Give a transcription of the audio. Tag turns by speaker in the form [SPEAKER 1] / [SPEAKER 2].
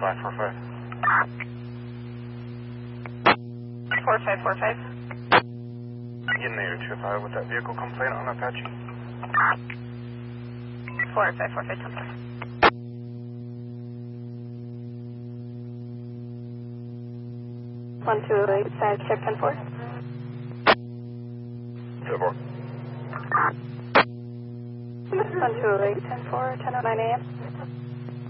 [SPEAKER 1] 545.
[SPEAKER 2] 4545.
[SPEAKER 1] Getting there, 25 with that vehicle complaint on Apache.
[SPEAKER 2] 4545. 128, side check 10-4.
[SPEAKER 1] 10-4.
[SPEAKER 2] 128, 10-4, 10:09 a.m.